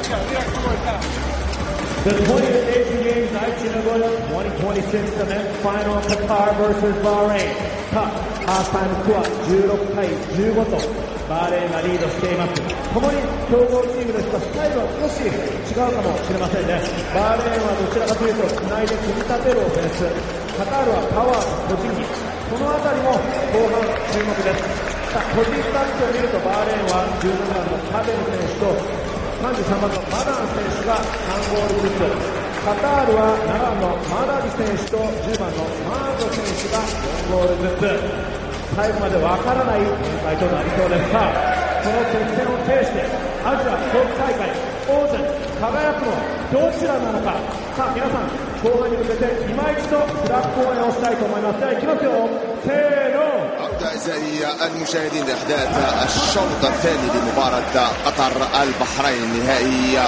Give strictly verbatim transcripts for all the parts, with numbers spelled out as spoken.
The twentieth Asian Games Aichi Nagoya twenty twenty-six, the men's final Qatar versus Bahrain. さあ、ハーフタイムスコアじゅうろくたいじゅうごとバーレーンがリードしています。ともに強豪チームですが、スタイルは少し違うかもしれませんね。バーレーンはどちらかというとつないで組み立てるオフェンス、カタールはパワーと個人技、このあたりも後半注目です。さあ、個人スタッツを見るとバーレーンはじゅうななばんのカベル選手とさんじゅうさんばんのマダン選手がさんゴールずつ、カタールはななばんのマダビ選手とじゅうばんのマード選手がよんゴールずつ、最後までわからない展開となりそうです。さあ、この接戦を制してアジア冬季大会王者に輝くのはどちらなのか。さあ皆さん、後半に向けて今一度フラッグ応援をしたいと思います。じゃあいきますよ、せーの。 أعزائي المشاهدين لأحداث الشوط الثاني لمباراة قطر البحرين النهائية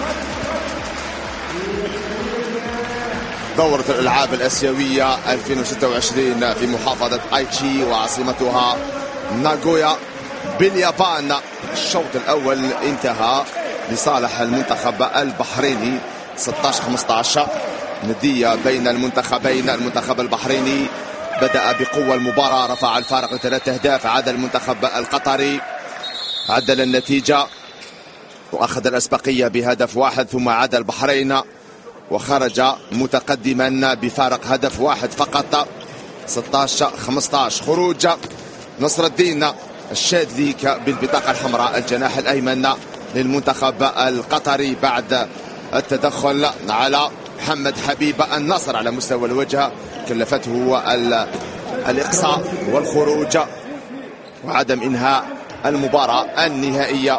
دورة الألعاب الآسيوية ألفين وستة وعشرين في محافظة آيتشي وعاصمتها ناغويا باليابان. الشوط الأول انتهى لصالح المنتخب البحريني ستة عشر خمسة عشر، ندية بين المنتخبين. المنتخب البحريني بدأ بقوة المباراة، رفع الفارق لثلاث أهداف، عاد المنتخب القطري عدل النتيجة وأخذ الأسبقية بهدف واحد، ثم عاد البحرين وخرج متقدما بفارق هدف واحد فقط ستة عشر خمسة عشر. خروج نصر الدين الشاذلي بالبطاقة الحمراء الجناح الأيمن للمنتخب القطري بعد التدخل على محمد حبيب النصر على مستوى الوجه، كلفته الإقصاء والخروج وعدم إنهاء المباراة النهائية.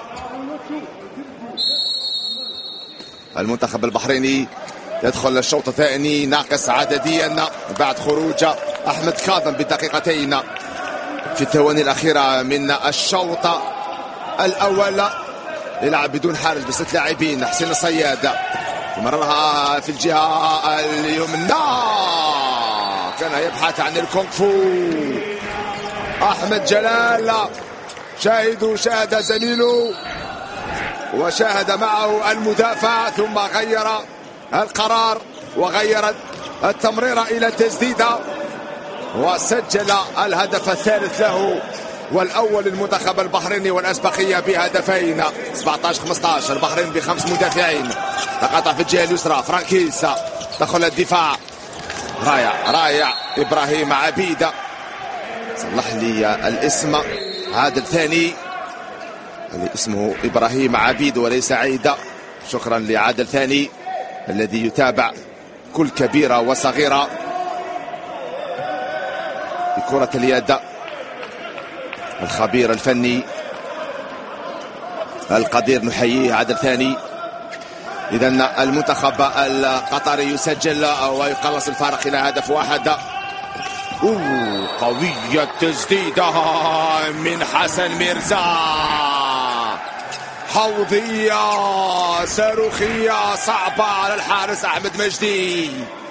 المنتخب البحريني يدخل الشوط الثاني ناقص عدديا بعد خروج أحمد كاظم بدقيقتين في الثواني الأخيرة من الشوط الأول. يلعب بدون حارس بست لاعبين. حسين الصياد مررها في الجهة اليمنى، كان يبحث عن الكونغ فو. أحمد جلال شاهد شاهد زميله وشاهد معه المدافع، ثم غير القرار وغير التمريرة إلى التسديدة وسجل الهدف الثالث له والأول للمنتخب البحريني والأسبقية بهدفين. سبعة عشر خمسة عشر، البحرين بخمس مدافعين. تقاطع في الجهة اليسرى فرانكيس، دخل الدفاع رائع رائع إبراهيم عبيدة، صلح لي الاسم، عادل ثاني اللي اسمه إبراهيم عبيد وليس عيدة. شكرا لعادل ثاني الذي يتابع كل كبيرة وصغيرة بكرة اليد، الخبير الفني القدير نحييه عادل ثاني. إذا المنتخب القطري يسجل ويقلص الفارق إلى هدف واحد. أوه قوية تسديدة من حسن ميرزا، حوضية صاروخية صعبة على الحارس أحمد مجدي.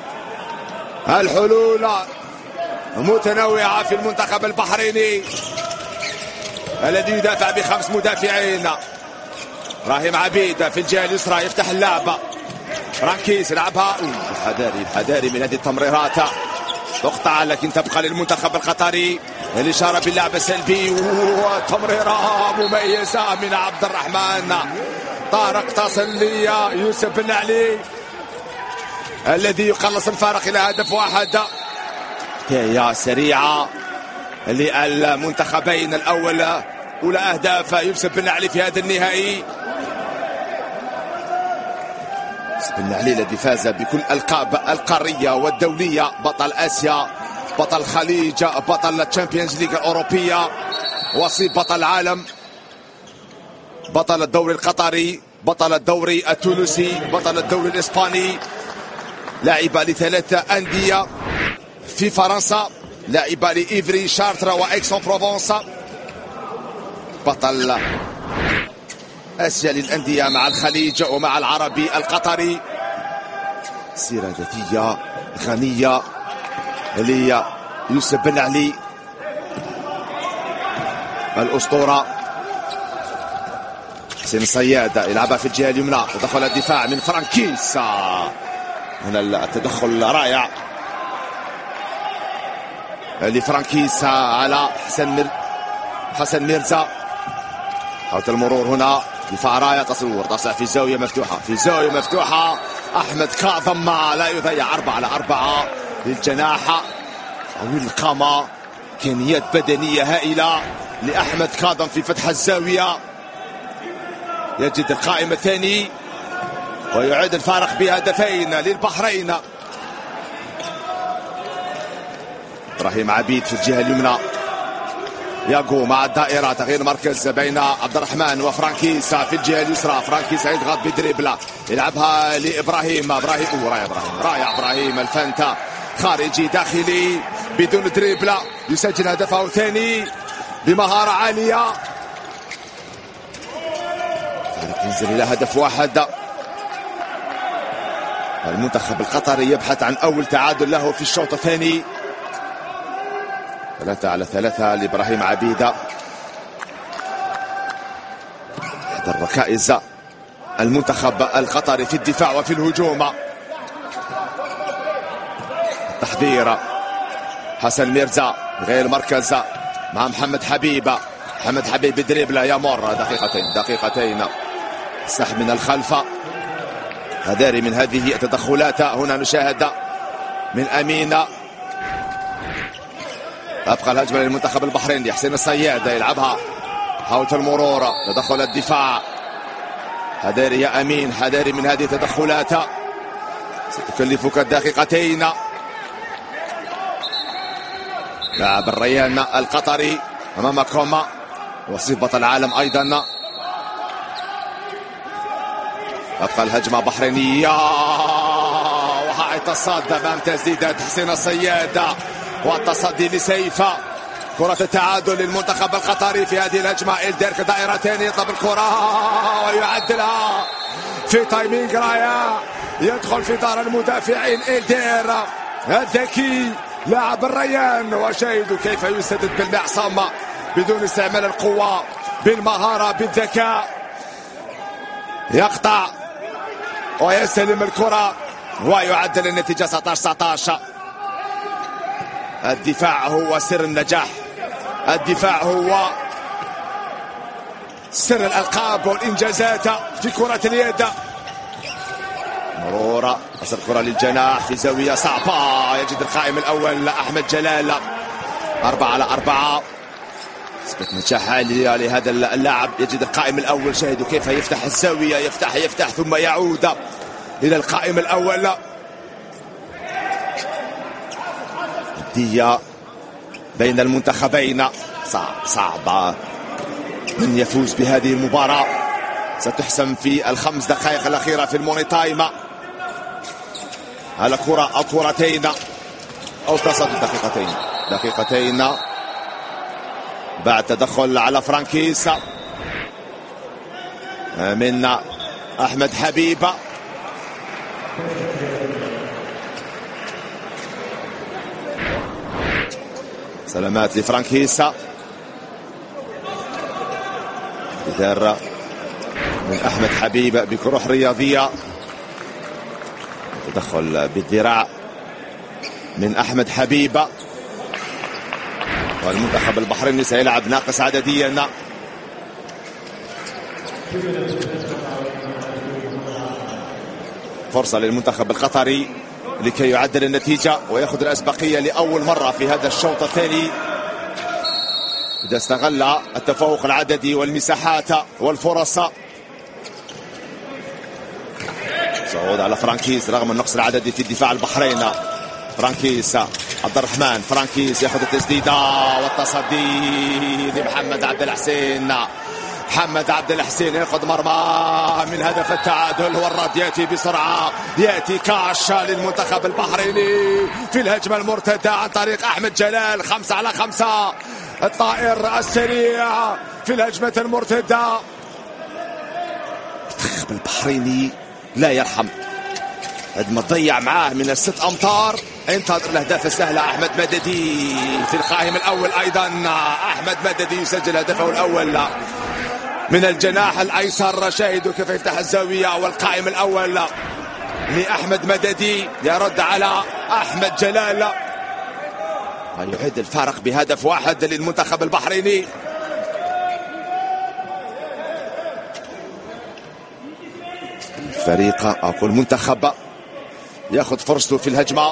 الحلول متنوعة في المنتخب البحريني الذي يدافع بخمس مدافعين. إبراهيم عبيد في الجهة اليسرى يفتح اللعبة، فرانكيس يلعبها. الحذاري الحذاري من هذه التمريرات، تقطع لكن تبقى للمنتخب القطري. الإشارة باللعب السلبي وتمريرة مميزة من عبد الرحمن طارق تصل لي يوسف بن علي الذي يقلص الفارق إلى هدف واحد. يا سريعة للمنتخبين، الأول أولى أهداف يوسف بن علي في هذا النهائي. بن علي الذي فاز بكل ألقاب القارية والدولية، بطل آسيا، بطل الخليج، بطل الشامبيونز ليج الأوروبية، وصيف بطل العالم، بطل الدوري القطري، بطل الدوري التونسي، بطل الدوري الإسباني، لاعب لثلاث أندية في فرنسا، لاعب لإيفري شارتر وإكسون بروفونس، بطل آسيا للأندية مع الخليج ومع العربي القطري. سيرة ذاتية غنية ليوسف بن علي الأسطورة. حسين الصياد يلعبها في الجهه اليمنى، تدخل الدفاع من فرانكيسا، هنا التدخل رائع لفرانكيسا على حسن مر... حسن ميرزا. حاولت المرور هنا، دفاع رائع، تصور تصع في زاويه مفتوحه، في زاويه مفتوحه احمد كاظم لا يضيع. أربعة على أربعة للجناح، طويل القامه، امكانيات بدنيه هائله لاحمد كاظم في فتح الزاويه. يجد القائم الثاني ويعيد الفارق بهدفين للبحرين. ابراهيم عبيد في الجهه اليمنى، ياغو مع الدائره، تغيير مركز بين عبد الرحمن وفرانكيسا في الجهه اليسرى. فرانكيسا يضغط بدريبلا، يلعبها لابراهيم، ابراهيم رائع، ابراهيم رائع، ابراهيم الفنتا خارجي داخلي بدون دريبلا، يسجل هدفه الثاني بمهاره عاليه. ينزل الى هدف واحد. المنتخب القطري يبحث عن اول تعادل له في الشوط الثاني. ثلاثة على ثلاثة لإبراهيم عبيدة، إحدى الركائز المنتخب القطري في الدفاع وفي الهجوم. التحضير حسن ميرزا غير مركز مع محمد حبيبة، محمد حبيب دريبلا يمر. دقيقتين دقيقتين سحب من الخلف، هذاري من هذه التدخلات. هنا نشاهد من أمين، أبقى الهجمة للمنتخب البحريني. حسين الصياد يلعبها، حاولت المرور، تدخل الدفاع، هداري يا أمين، هداري من هذه التدخلات ستكلفك دقيقتين. لاعب الريان القطري أمامكم، وصيف بطل العالم أيضا. أبقى الهجمة بحرينية، وهاي تصدى أمام تسديدات حسين الصياد والتصدي لسيفة. كرة التعادل للمنتخب القطري في هذه الهجمة. إلدير دائرتين، يطلب الكرة ويعدلها في تايمينج رائع، يدخل في دار المدافعين. إلدير الذكي لاعب الريان، وشاهدوا كيف يسدد بالمعصم بدون استعمال القوة، بالمهارة بالذكاء، يقطع ويستلم الكرة ويعدل النتيجة تسعة عشر تسعة عشر. الدفاع هو سر النجاح، الدفاع هو سر الألقاب والإنجازات في كرة اليد. مرورة، أصل الكرة للجناح في زاوية صعبة، يجد القائم الأول أحمد جلال. أربعة على أربعة، نسبة نجاح عالية لهذا اللاعب. يجد القائم الأول، شاهدوا كيف يفتح الزاوية، يفتح يفتح ثم يعود إلى القائم الأول. ودية بين المنتخبين، صعب صعب من يفوز بهذه المباراة. ستحسم في الخمس دقائق الأخيرة في الموني تايم على كرة أو كرتين أو تصدي. دقيقتين دقيقتين بعد تدخل على فرانكيسا من أحمد حبيبة. سلامات لفرانكيسا، إدارة من أحمد حبيبة بكروح رياضية، تدخل بالذراع من أحمد حبيبة. والمنتخب البحريني سيلعب ناقص عدديا. فرصة للمنتخب القطري لكي يعدل النتيجة ويأخذ الأسبقية لأول مرة في هذا الشوط الثاني، إذا استغل التفوق العددي والمساحات والفرص. صعود على فرانكيس رغم النقص العددي في الدفاع البحرين. فرانكيس، عبد الرحمن، فرانكيس يأخذ التسديدة والتصدي لمحمد عبد الحسين. محمد عبد الحسين يأخذ مرمى من هدف التعادل، والرد يأتي بسرعة، يأتي كاش للمنتخب البحريني في الهجمة المرتدة عن طريق أحمد جلال. خمسة على خمسة، الطائر السريع في الهجمة المرتدة. المنتخب البحريني لا يرحم، قد ما ضيع معاه من الست أمتار. انتظر الأهداف السهلة. أحمد مددي في القائم الأول أيضا، أحمد مددي يسجل هدفه الأول من الجناح الايسر. شاهدوا كيف يفتح الزاويه، والقائم الاول لأحمد مددي يرد على أحمد جلال ويعيد الفارق بهدف واحد للمنتخب البحريني. الفريق أو المنتخب يأخذ فرصته في الهجمة.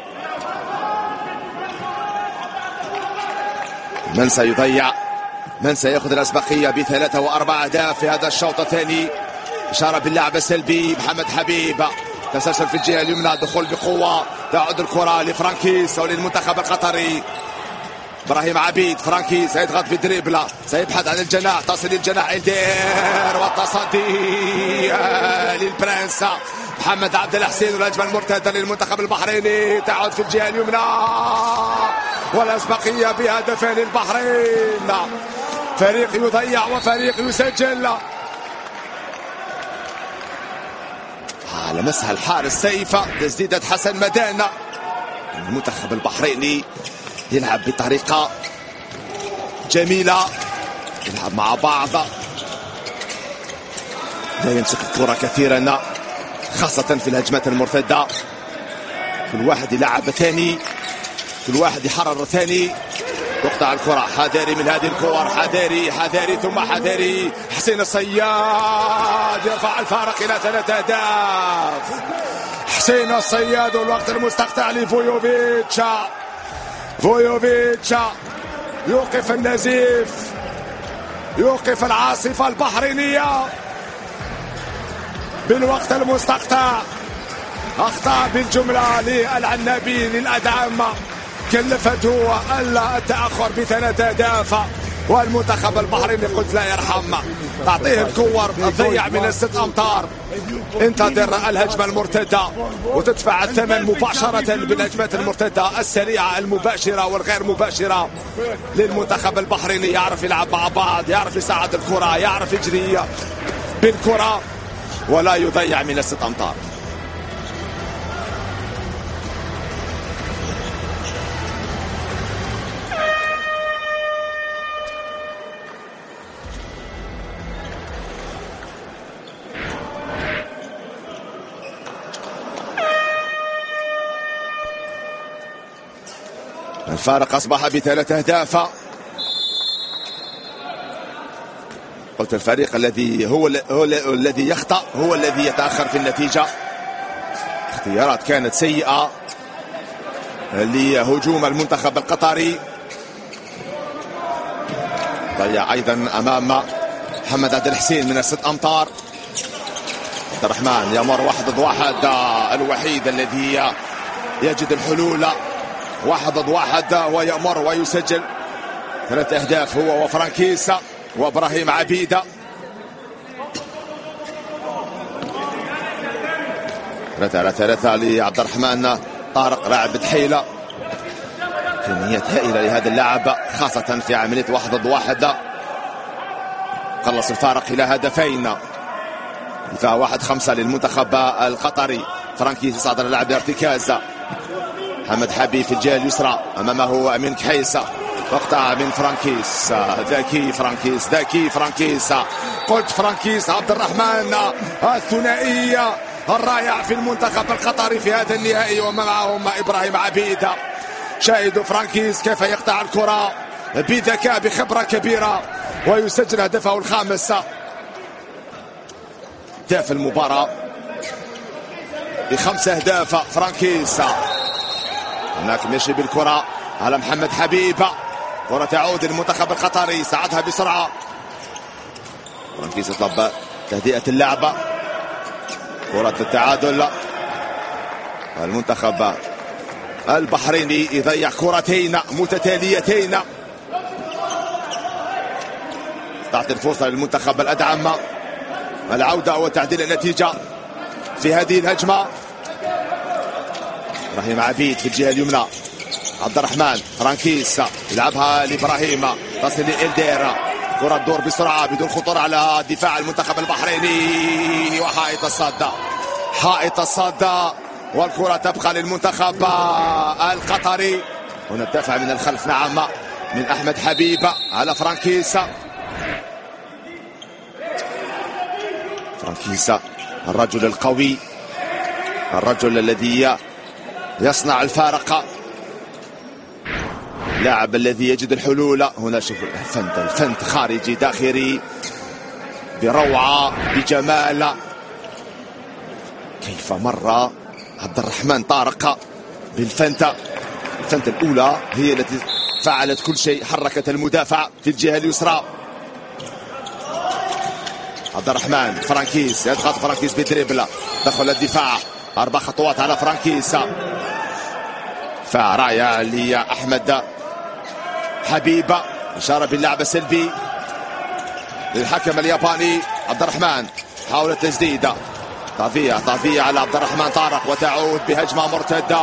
من سيضيع؟ من سيأخذ الأسبقية بثلاثة وأربعة أهداف في هذا الشوط الثاني؟ إشارة باللعب السلبي. محمد حبيب تسلسل في الجهة اليمنى، دخول بقوة، تعود الكرة لفرانكيس أو للمنتخب القطري. إبراهيم عبيد، فرانكيس سيضغط بدريبلا، سيبحث عن الجناح، تصل الجناح إلدير والتصدي للبرنس محمد عبد الحسين، والهجمة المرتدة للمنتخب البحريني تعود في الجهة اليمنى، والأسبقية بهدفين البحرين. فريق يضيع وفريق يسجل. لمسها الحارس سيف، تسديدة حسن مدانة. المنتخب البحريني يلعب بطريقة جميلة، يلعب مع بعض، لا يمسك الكرة كثيرا خاصة في الهجمات المرتدة. كل واحد يلعب ثاني، كل واحد يحرر ثاني. تقطع الكرة، حذاري من هذه الكور، حذاري حذاري ثم حذاري. حسين الصياد يرفع الفارق إلى ثلاثة أهداف. حسين الصياد، والوقت المستقطع لفويوفيتش. فويوفيتش يوقف النزيف، يوقف العاصفة البحرينية بالوقت المستقطع. أخطأ بالجملة للعنابي للأدعم، كلفته ألا التأخر بثلاثة أهداف. والمنتخب البحريني قلت لا يرحم، تعطيه الكور، تضيع من الست أمتار، انتظر الهجمة المرتدة وتدفع الثمن مباشرة بالهجمات المرتدة السريعة المباشرة والغير مباشرة للمنتخب البحريني. يعرف يلعب مع بعض، يعرف يساعد الكرة، يعرف يجري بالكرة ولا يضيع من الست أمتار. الفارق أصبح بثلاث أهداف. قلت الفريق الذي هو, هو الذي يخطأ هو الذي يتأخر في النتيجة. اختيارات كانت سيئة لهجوم المنتخب القطري. ضيع أيضا أمام محمد عبد الحسين من الست أمتار. عبد الرحمن يمر واحد ضد واحد، الوحيد الذي يجد الحلول، واحد ضد واحد ويأمر ويسجل ثلاث أهداف هو وفرانكيس وإبراهيم عبيدة. ثلاثة على ثلاثة لعبد الرحمن طارق لاعب بتحيلة. كمية هائلة لهذا اللاعب خاصة في عملية واحد ضد واحد. قلص الفارق إلى هدفين. دفاع واحد خمسة للمنتخب القطري. فرانكيس يصعد على لاعب الارتكاز. محمد حبيب في الجهة اليسرى، أمامه أمين كحيسة، مقطع من فرانكيس. ذكي فرانكيس، ذكي فرانكيس، قلت فرانكيس عبد الرحمن الثنائية الرائع في المنتخب القطري في هذا النهائي، ومعهم إبراهيم عبيدة. شاهدوا فرانكيس كيف يقطع الكرة بذكاء بخبرة كبيرة ويسجل هدفه الخامس. هداف المباراة بخمس أهداف فرانكيس. هناك مشي بالكرة على محمد حبيب، كرة تعود للمنتخب القطري، ساعدها بسرعة. فرانكيس يطلب تهدئة اللعبة، كرة التعادل. المنتخب البحريني يضيع كرتين متتاليتين. تعطي الفرصة للمنتخب الأدعم العودة وتعديل النتيجة في هذه الهجمة. إبراهيم عبيد في الجهة اليمنى، عبد الرحمن، فرانكيس يلعبها لإبراهيم، تصل لإلدير، كرة تدور بسرعة بدون خطر على دفاع المنتخب البحريني، وحائط الصد، حائط الصد، والكرة تبقى للمنتخب القطري. هنا الدفع من الخلف، نعم، من أحمد حبيب على فرانكيس. فرانكيسا الرجل القوي، الرجل الذي يصنع الفارق، لاعب الذي يجد الحلول. هنا شوف الفند، الفند خارجي داخلي بروعة بجمال. كيف مر عبد الرحمن طارق بالفنتة. الفنتة الأولى هي التي فعلت كل شيء، حركت المدافع في الجهة اليسرى. عبد الرحمن فرانكيس يضغط، فرانكيس بدريبلا، دخل الدفاع، أربع خطوات على فرانكيس. فراية لأحمد حبيب، إشارة باللعب السلبي للحكم الياباني. عبد الرحمن حاول التسديد، طافية طافية على عبد الرحمن طارق، وتعود بهجمة مرتدة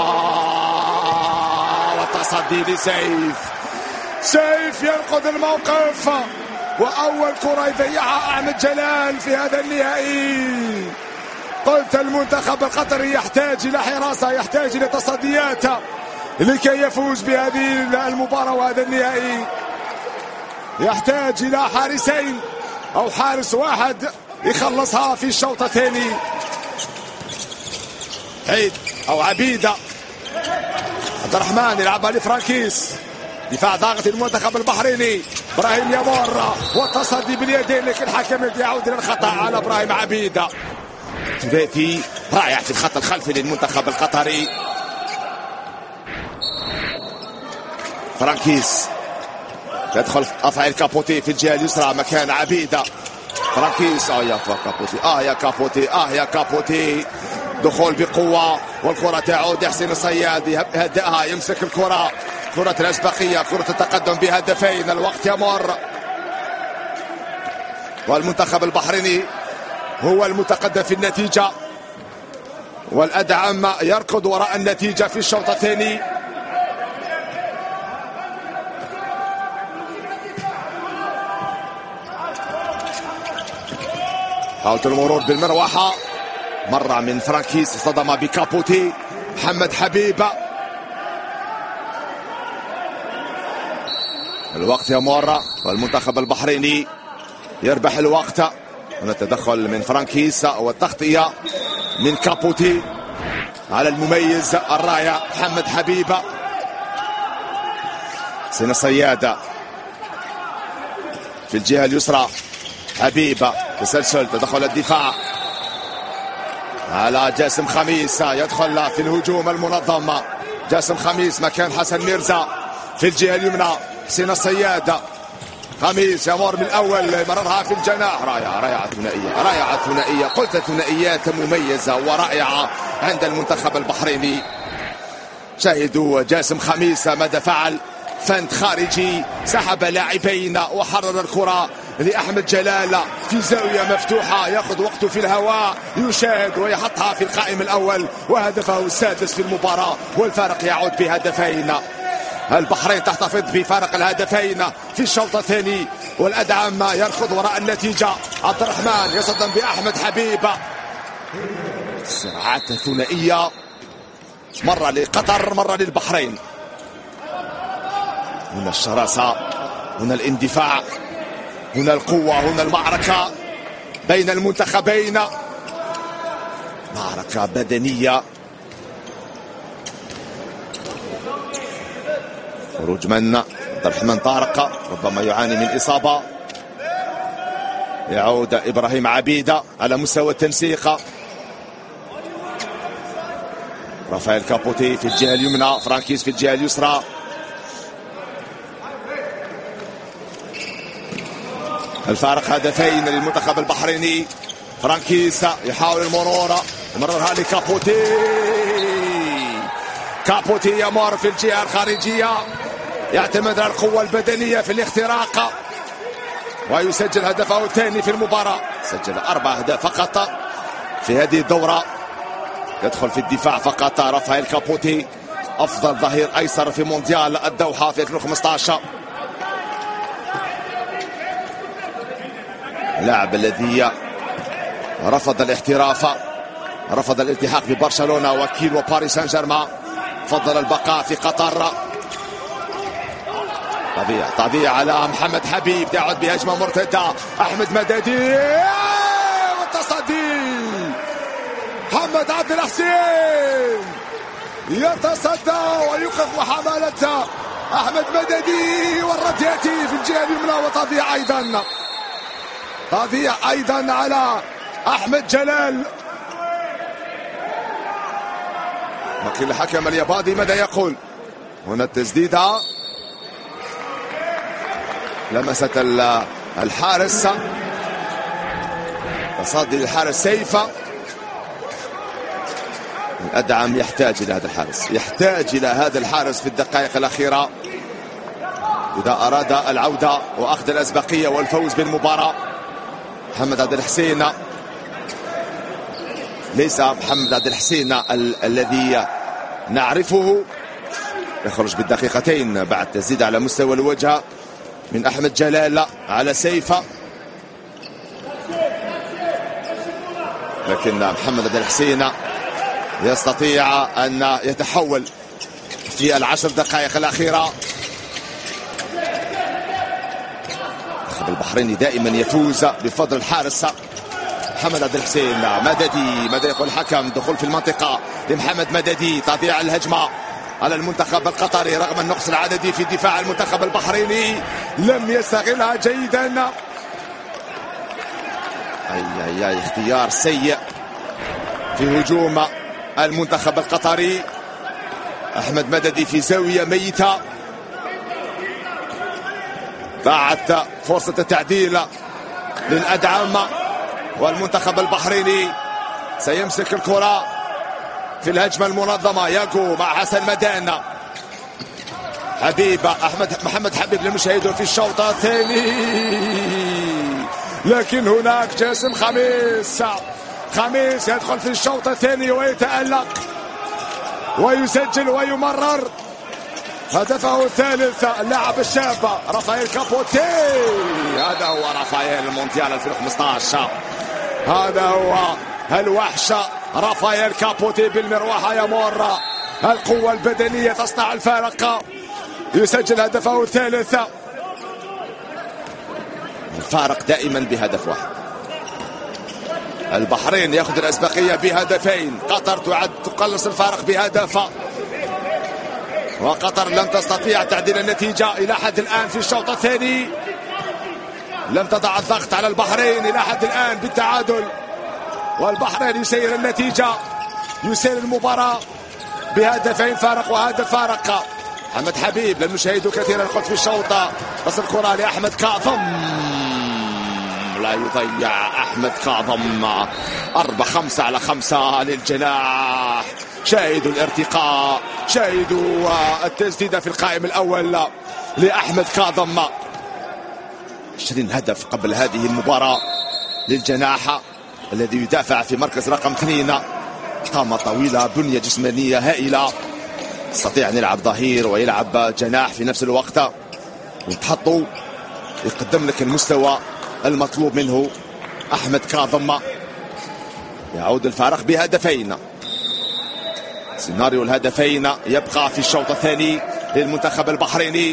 والتصدي لسيف. سيف ينقذ الموقف، وأول كرة يضيعها أحمد جلال في هذا النهائي. قلت المنتخب القطري يحتاج إلى حراسة، يحتاج إلى تصديات لكي يفوز بهذه المباراة وهذا النهائي. يحتاج إلى حارسين أو حارس واحد يخلصها في الشوط الثاني. عيد أو عبيدة، عبد الرحمن يلعبها لفرانكيس، دفاع ضاغط المنتخب البحريني. ابراهيم يمر والتصدي باليدين، لكن الحكم يعود الى الخطا على ابراهيم عبيده. ثلاثي رائع في الخط الخلفي للمنتخب القطري. فرانكيس يدخل رافائيل كابوتي في الجهه اليسرى مكان عبيده. فرانكيس اه يا كابوتي، اه يا كابوتي، اه يا كابوتي. دخول بقوه والكره تعود لحسين الصياد، يهدئها، يمسك الكره، كرة الأسبقية، كرة التقدم بهدفين. الوقت يمر والمنتخب البحريني هو المتقدم في النتيجة، والأدعم يركض وراء النتيجة في الشوط الثاني. حاولت المرور بالمروحة، مرة من فرانكيس، صدم بكابوتي. محمد حبيب، الوقت يمر والمنتخب البحريني يربح الوقت. هنا تدخل من فرانكيس والتغطية من كابوتي على المميز الراية محمد حبيب. سين الصيادة في الجهة اليسرى، حبيب تسلسل، تدخل الدفاع على جاسم خميس، يدخل في الهجوم المنظم. جاسم خميس مكان حسن ميرزا في الجهة اليمنى. حسين الصيادة، خميس يمر من الأول، مررها في الجناح. رائعة رائعة ثنائية، رائعة ثنائية، قلت ثنائيات مميزة ورائعة عند المنتخب البحريني. شاهدوا جاسم خميس ماذا فعل، فند خارجي، سحب لاعبين وحرر الكرة لأحمد جلال في زاوية مفتوحة، يأخذ وقته في الهواء، يشاهد ويحطها في القائم الأول، وهدفه السادس في المباراة، والفارق يعود بهدفين. البحرين تحتفظ بفارق الهدفين في الشوط الثاني، والأدعم يركض وراء النتيجة. عبد الرحمن يصدم بأحمد حبيب، صراعات ثنائية، مرة لقطر مرة للبحرين. هنا الشراسة، هنا الاندفاع، هنا القوة، هنا المعركة بين المنتخبين، معركة بدنية. خروج من عبد الرحمن طارق، ربما يعاني من إصابة. يعود إبراهيم عبيدة على مستوى التنسيق. رافائيل كابوتي في الجهة اليمنى، فرانكيس في الجهة اليسرى. الفارق هدفين للمنتخب البحريني. فرانكيس يحاول المرور، يمررها لكابوتي. كابوتي يمر في الجهة الخارجية، يعتمد على القوة البدنية في الاختراق، ويسجل هدفه الثاني في المباراة. سجل أربع أهداف فقط في هذه الدورة. يدخل في الدفاع فقط رافائيل كابوتي، أفضل ظهير أيسر في مونديال الدوحة في ألفين وخمسة عشر. اللاعب الذي رفض الاحتراف، رفض الالتحاق ببرشلونة وكيل وباريس سان جيرمان، فضل البقاء في قطر. طبيعي طبيعي على محمد حبيب، يعود بهجمة مرتدة. أحمد مدادي محمد عبد الحسين يتصدى ويوقف محاولته أحمد مددي، والرد يأتي في الجهة اليمنى وتضيع أيضا تضيع أيضا على أحمد جلال. وكيل الحكم الياباني ماذا يقول؟ هنا التسديدة لمست الحارس، تصدي للحارس سيفة. الأدعم يحتاج إلى هذا الحارس، يحتاج إلى هذا الحارس في الدقائق الأخيرة إذا أراد العودة وأخذ الأسبقية والفوز بالمباراة. محمد عبد الحسين ليس محمد عبد الحسين ال الذي نعرفه، يخرج بالدقيقتين بعد تسديد على مستوى الوجه من أحمد جلال على سيفة، لكن محمد عبد الحسين يستطيع أن يتحول في العشر دقائق الأخيرة. البحريني دائما يفوز بفضل الحارس محمد عبد الحسين. مددي، ماذا يقول الحكم؟ دخول في المنطقة لمحمد مددي، تضيع الهجمة على المنتخب القطري رغم النقص العددي في دفاع المنتخب البحريني، لم يستغلها جيدا. اي اي اي اختيار سيء في هجوم المنتخب القطري. احمد مددي في زاوية ميتة، ضاعت فرصة التعديل للأدعم، والمنتخب البحريني سيمسك الكرة في الهجمة المنظمة. ياجو مع حسن مدان، حبيب أحمد محمد حبيب للمشاهدين في الشوط الثاني، لكن هناك جاسم خميس خميس يدخل في الشوط الثاني ويتألق ويسجل ويمرر هدفه الثالث. اللاعب الشاب رافائيل كابوتي، هذا هو رافائيل المونديال ألفين وخمسة عشر، هذا هو الوحش رافائيل كابوتي بالمروحة يمر، القوة البدنية تصنع الفارق، يسجل هدفه الثالث. الفارق دائما بهدف واحد. البحرين يأخذ الأسبقية بهدفين، قطر تعد تقلص الفارق بهدف، وقطر لم تستطيع تعديل النتيجة إلى حد الآن في الشوط الثاني، لم تضع الضغط على البحرين إلى حد الآن بالتعادل، والبحرين يسير النتيجة، يسير المباراة بهدفين فارق وهدف فارق. محمد حبيب لم نشاهده كثيرا قلت في الشوط، بس الكرة لأحمد كاظم، لا يضيع أحمد كاظم. أربعة خمسة على خمسة للجناح، شاهدوا الارتقاء، شاهدوا التسديدة في القائم الأول لأحمد كاظم. عشرين هدف قبل هذه المباراة للجناح الذي يدافع في مركز رقم اثنين، قامة طويلة، بنية جسمانية هائلة، يستطيع أن يلعب ظهير ويلعب جناح في نفس الوقت، وتحطوا يقدم لك المستوى المطلوب منه. أحمد كاظم يعود الفارق بهدفين، سيناريو الهدفين يبقى في الشوط الثاني للمنتخب البحريني.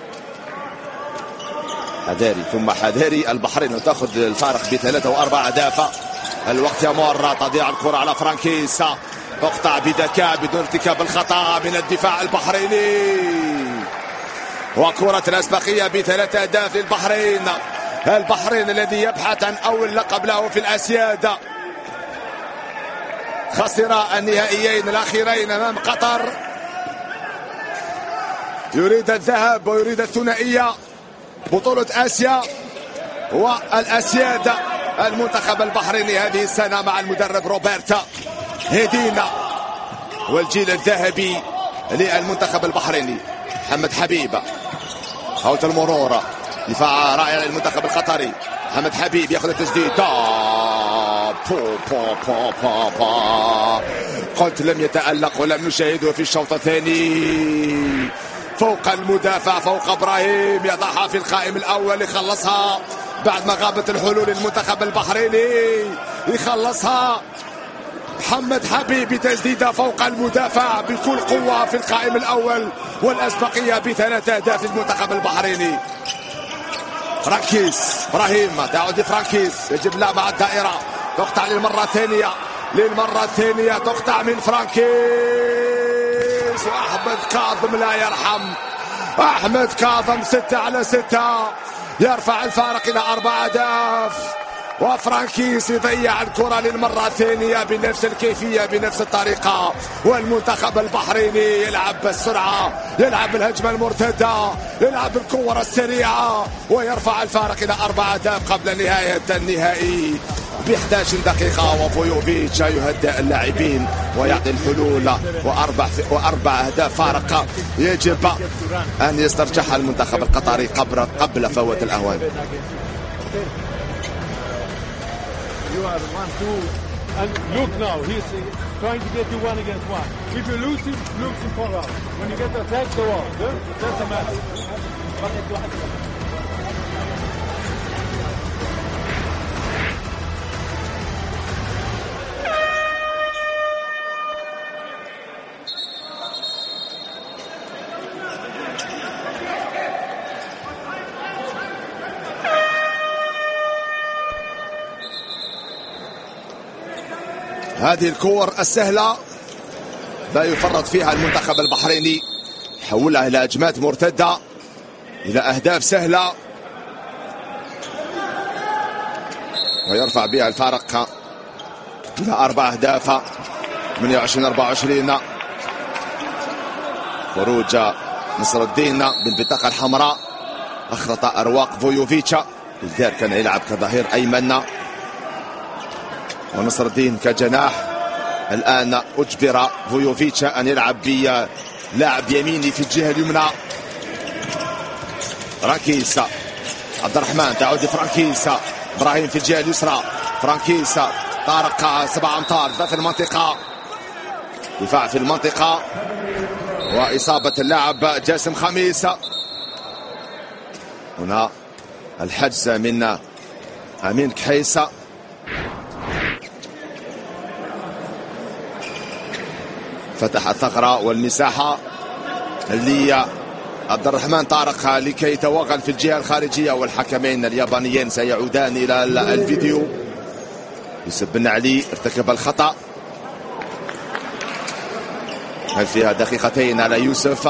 حذاري ثم حذاري، البحرين تأخذ الفارق بثلاثة وأربع أهداف. الوقت يمر، تضيع الكرة على فرانكيس، تقطع بذكاء بدون ارتكاب الخطأ من الدفاع البحريني، وكرة الأسبقية بثلاثة أهداف للبحرين. البحرين الذي يبحث عن أول لقب له في الأسياد، خسر النهائيين الأخيرين أمام قطر، يريد الذهاب ويريد الثنائية بطولة آسيا والأسياد. المنتخب البحريني هذه السنة مع المدرب روبرتا هيدينا والجيل الذهبي للمنتخب البحريني. محمد حبيب، حاولت المرور، دفاع رائع للمنتخب القطري. محمد حبيب ياخذ التسديد، بو بو بو بو بو. قلت لم يتألق ولم نشاهده في الشوط الثاني، فوق المدافع، فوق إبراهيم، يضعها في القائم الأول، يخلصها بعد ما غابت الحلول المنتخب البحريني، يخلصها محمد حبيب بتسديدة فوق المدافع بكل قوة في القائم الأول، والأسبقية بثلاثة أهداف للمنتخب البحريني. فرانكيس إبراهيم، تعود فرانكيس، يجب لا مع الدائرة، تقطع للمرة الثانية، للمرة الثانية تقطع من فرانكيس، وأحمد كاظم لا يرحم. أحمد كاظم ستة على ستة يرفع الفارق إلى أربع أهداف، وفرانكيس يضيع الكرة للمرة الثانية بنفس الكيفية بنفس الطريقة. والمنتخب البحريني يلعب بالسرعة، يلعب الهجمة المرتدة، يلعب الكرة السريعة، ويرفع الفارق إلى أربع أهداف قبل نهاية النهائي ب إحدى عشرة دقيقة. وفويوفيتش يهدئ اللاعبين ويعطي الحلول، وأربع وأربع أهداف فارق يجب أن يسترجعها المنتخب القطري قبل قبل فوات الأوان. You are one, two, and look now, he's uh, trying to get you one against one. If you lose him, lose him for out. When you get the attack, go out. Yeah? That's a matter. هذه الكور السهلة لا يفرط فيها المنتخب البحريني، يحولها إلى هجمات مرتدة، إلى أهداف سهلة، ويرفع بها الفارق إلى أربع أهداف. ثمانية وعشرين أربعة وعشرين. خروج نصر الدين بالبطاقة الحمراء، أخرط أرواق فويوفيتش. الدار كان يلعب كظهير أيمن، ونصر الدين كجناح. الآن أجبر فويوفيتش أن يلعب بلاعب يميني في الجهة اليمنى. فرانكيس عبد الرحمن تعود فرانكيس، إبراهيم في الجهة اليسرى. فرانكيس طارق سبع أمتار في المنطقة، دفاع في المنطقة، وإصابة اللاعب جاسم خميس. هنا الحجز من أمين كحيس. فتح الثغرة والمساحة اللي عبد الرحمن طارق لكي يتوغل في الجهة الخارجية، والحكمين اليابانيين سيعودان إلى الفيديو. يوسف بن علي ارتكب الخطأ، هل فيها دقيقتين على يوسف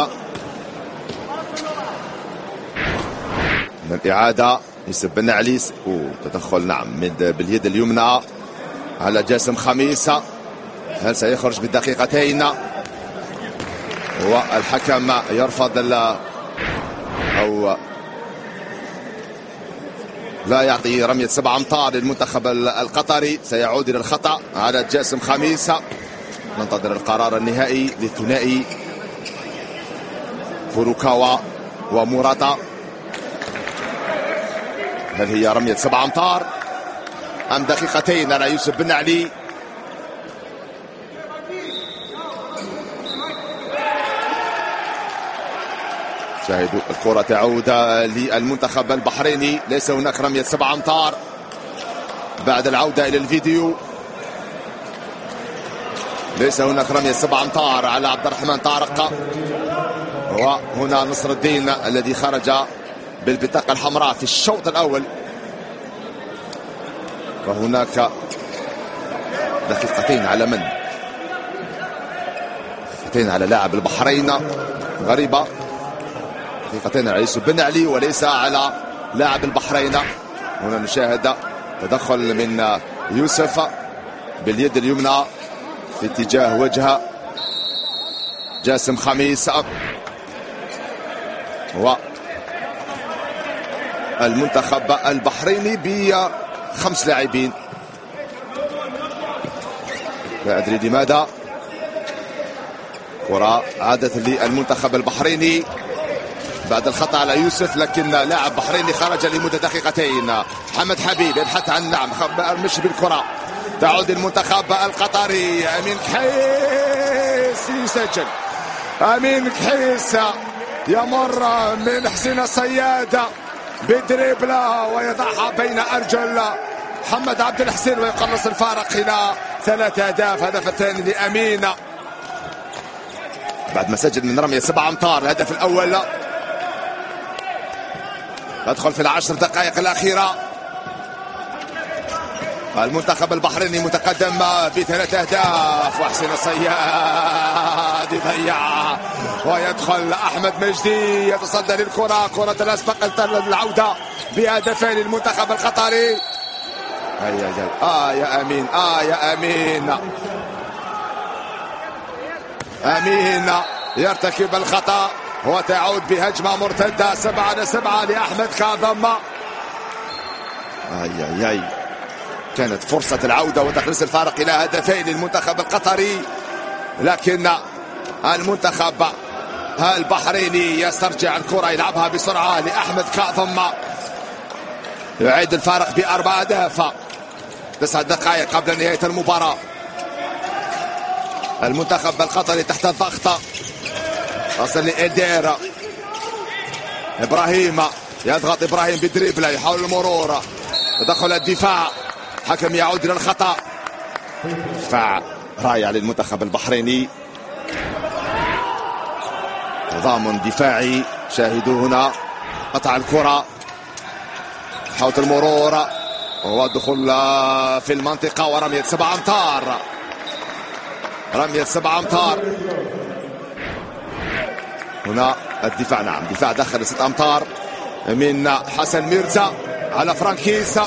من الإعادة. يوسف بن علي تدخل نعم باليد اليمنى على جاسم خميس، هل سيخرج بالدقيقتين؟ والحكم يرفض أو لا يعطي رمية سبع أمتار للمنتخب القطري. سيعود إلى الخطأ على جاسم خميس. ننتظر القرار النهائي للثنائي فوروكاوا وموراتا. هل هي رمية سبع أمتار أم دقيقتين على يوسف بن علي؟ شاهدوا الكرة تعود للمنتخب البحريني. ليس هناك رمية سبع أمتار بعد العودة إلى الفيديو. ليس هناك رمية سبع أمتار على عبد الرحمن طارق. وهنا نصر الدين الذي خرج بالبطاقة الحمراء في الشوط الأول. وهناك دقيقتين على من؟ دقيقتين على لاعب البحرين، غريبة. دقيقتين على يوسف بن علي وليس على لاعب البحرين. هنا نشاهد تدخل من يوسف باليد اليمنى في اتجاه وجه جاسم خميس. والمنتخب البحريني بخمس لاعبين، لا أدري لماذا. كرة عادت للمنتخب البحريني بعد الخطأ على يوسف، لكن لاعب بحريني خرج لمدة دقيقتين. محمد حبيب يبحث عن نعم مش بالكرة. تعود المنتخب القطري. أمين كحيس يسجل. أمين كحيس يمر من حسين الصياد بدريبلا ويضعها بين أرجل محمد عبد الحسين ويقلص الفارق إلى ثلاثة أهداف. هدف الثاني لأمين بعد ما سجل من رمية سبع أمتار. الهدف الأول ندخل في العشر دقائق الأخيرة. المنتخب البحريني متقدم بثلاث أهداف، وحسين الصياد يضيع ويدخل أحمد مجدي يتصدى للكرة، كرة الأسبق العودة بهدفين للمنتخب القطري. أي أي آه يا أمين، آه يا أمين، أمين يرتكب الخطأ وتعود بهجمة مرتدة. سبعة على سبعة لأحمد كاظم. أي أي أي كانت فرصة العودة وتقليص الفارق إلى هدفين للمنتخب القطري، لكن المنتخب البحريني يسترجع الكرة يلعبها بسرعة لأحمد كاظم، يعيد الفارق بأربع أهداف. تسع دقائق قبل نهاية المباراة. المنتخب القطري تحت الضغط. وصل لإيدير إبراهيم، يضغط إبراهيم بدريبلا، يحاول المرور، تدخل الدفاع، حكم يعود إلى الخطأ. دفاع رائع للمنتخب البحريني، تضامن دفاعي. شاهدوا هنا قطع الكرة، حاول المرور والدخول في المنطقة ورمية سبع أمتار، رمية سبع أمتار. هنا الدفاع، نعم دفاع داخل ست أمتار من حسن ميرزا على فرانكيس.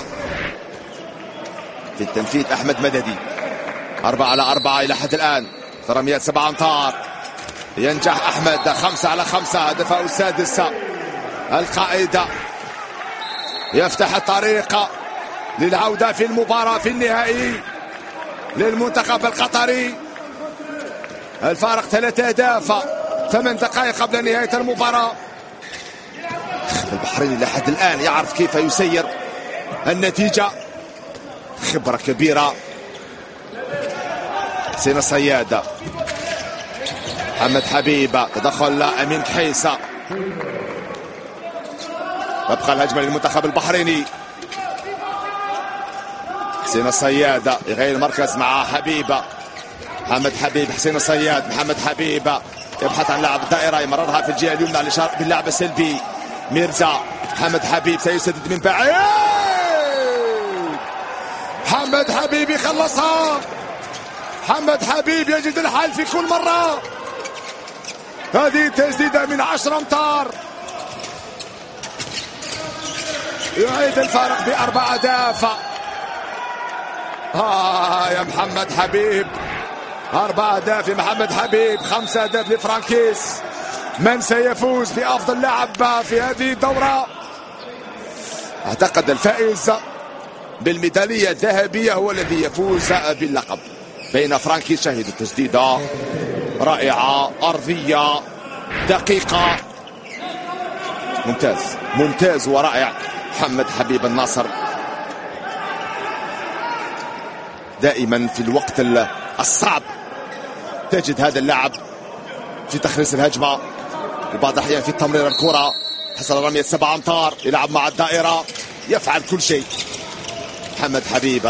في التنفيذ أحمد مددي. أربعة على أربعة إلى حد الآن، رميات سبعة أمتار. ينجح أحمد. خمسة على خمسة، هدفه السادس. القائد يفتح الطريق للعودة في المباراة في النهائي للمنتخب القطري. الفارق ثلاثة أهداف، ثمان دقائق قبل نهاية المباراة. البحريني لحد الآن يعرف كيف يسير النتيجة، خبرة كبيرة. حسين الصياد، محمد حبيب، تدخل أمين كحيسة. تبقى الهجمة للمنتخب البحريني. حسين الصياد يغير المركز مع حبيب. محمد حبيب، حسين الصياد، محمد حبيب يبحث عن لاعب الدائرة، يمررها في الجهة اليمنى لشارك باللعب السلبي. ميرزا، محمد حبيب سيسدد من بعيد. محمد حبيب يخلصها. محمد حبيب يجد الحل في كل مرة. هذه تسديدة من عشرة أمتار، يعيد الفارق بأربع أهداف. آه يا محمد حبيب، أربع أهداف لمحمد حبيب، خمسة أهداف لفرانكيس. من سيفوز بأفضل لاعب في هذه الدورة؟ أعتقد الفائز بالميدالية الذهبية هو الذي يفوز باللقب. بين فرانكيس، شاهد التسديدة رائعة، أرضية دقيقة، ممتاز ممتاز ورائع. محمد حبيب الناصر دائما في الوقت الصعب تجد هذا اللاعب في تخليص الهجمة، بعض الأحيان في تمرير الكرة. حصل رمية سبع أمتار، يلعب مع الدائرة، يفعل كل شيء محمد حبيب.